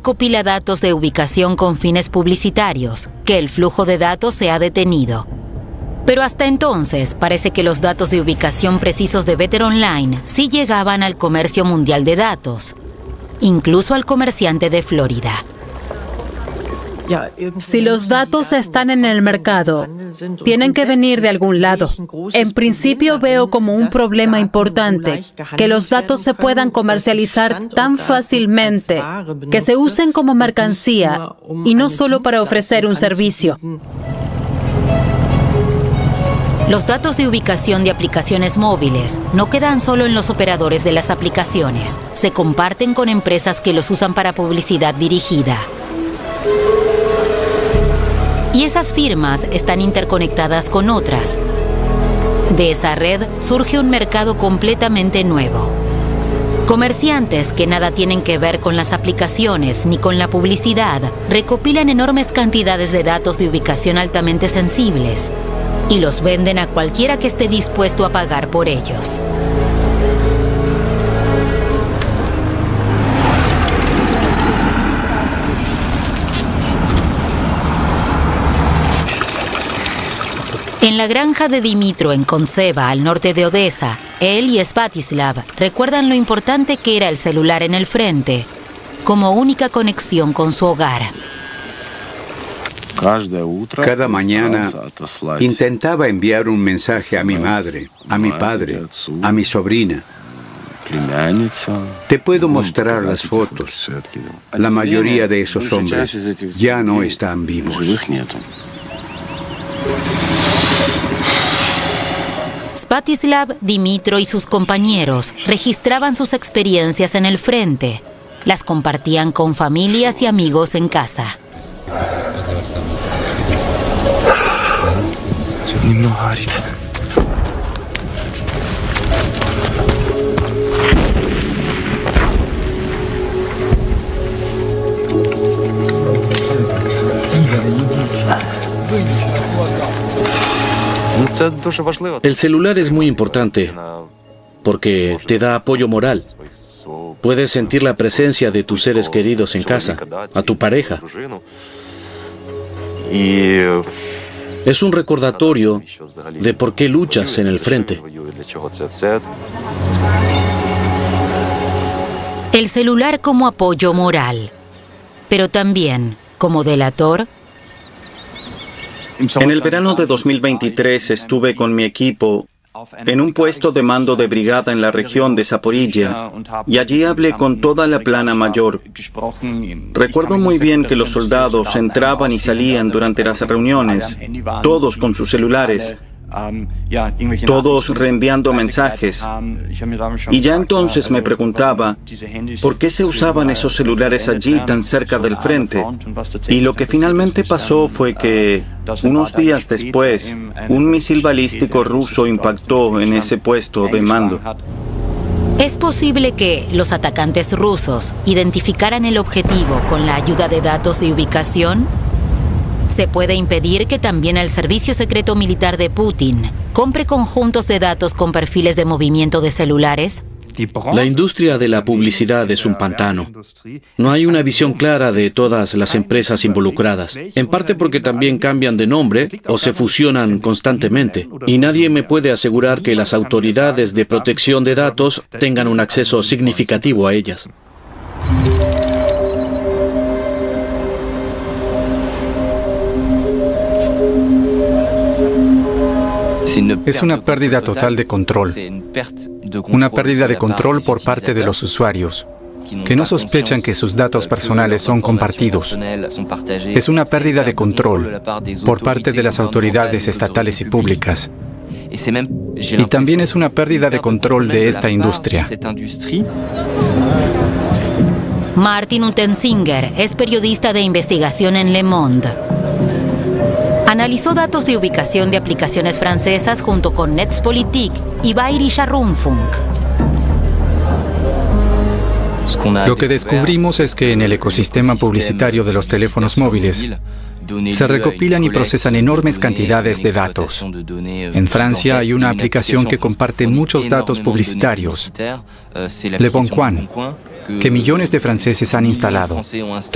recopila datos de ubicación con fines publicitarios, que el flujo de datos se ha detenido. Pero hasta entonces, parece que los datos de ubicación precisos de Better Online sí llegaban al comercio mundial de datos, incluso al comerciante de Florida. Si los datos están en el mercado, tienen que venir de algún lado. En principio veo como un problema importante que los datos se puedan comercializar tan fácilmente, que se usen como mercancía y no solo para ofrecer un servicio. Los datos de ubicación de aplicaciones móviles no quedan solo en los operadores de las aplicaciones, se comparten con empresas que los usan para publicidad dirigida. Y esas firmas están interconectadas con otras. De esa red surge un mercado completamente nuevo. Comerciantes que nada tienen que ver con las aplicaciones ni con la publicidad recopilan enormes cantidades de datos de ubicación altamente sensibles y los venden a cualquiera que esté dispuesto a pagar por ellos. En la granja de Dimitro en Konceva, al norte de Odessa, él y Svatislav recuerdan lo importante que era el celular en el frente, como única conexión con su hogar. Cada mañana intentaba enviar un mensaje a mi madre, a mi padre, a mi sobrina. Te puedo mostrar las fotos. La mayoría de esos hombres ya no están vivos. Svatislav, Dimitro y sus compañeros registraban sus experiencias en el frente. Las compartían con familias y amigos en casa. El celular es muy importante porque te da apoyo moral. Puedes sentir la presencia de tus seres queridos en casa, a tu pareja. Es un recordatorio de por qué luchas en el frente. El celular como apoyo moral, pero también como delator. En el verano de 2023 estuve con mi equipo en un puesto de mando de brigada en la región de Zaporilla y allí hablé con toda la plana mayor. Recuerdo muy bien que los soldados entraban y salían durante las reuniones, todos con sus celulares, todos reenviando mensajes. Y ya entonces me preguntaba, ¿por qué se usaban esos celulares allí tan cerca del frente? Y lo que finalmente pasó fue que, unos días después, un misil balístico ruso impactó en ese puesto de mando. ¿Es posible que los atacantes rusos identificaran el objetivo con la ayuda de datos de ubicación? ¿Se puede impedir que también el Servicio Secreto Militar de Putin compre conjuntos de datos con perfiles de movimiento de celulares? La industria de la publicidad es un pantano. No hay una visión clara de todas las empresas involucradas, en parte porque también cambian de nombre o se fusionan constantemente, y nadie me puede asegurar que las autoridades de protección de datos tengan un acceso significativo a ellas. Es una pérdida total de control. Una pérdida de control por parte de los usuarios, que no sospechan que sus datos personales son compartidos. Es una pérdida de control por parte de las autoridades estatales y públicas. Y también es una pérdida de control de esta industria. Martin Utensinger es periodista de investigación en Le Monde. Analizó datos de ubicación de aplicaciones francesas junto con Netzpolitik y Bayerischer Rundfunk. Lo que descubrimos es que en el ecosistema publicitario de los teléfonos móviles se recopilan y procesan enormes cantidades de datos. En Francia hay una aplicación que comparte muchos datos publicitarios, Le Bon Coin, que millones de franceses han instalado.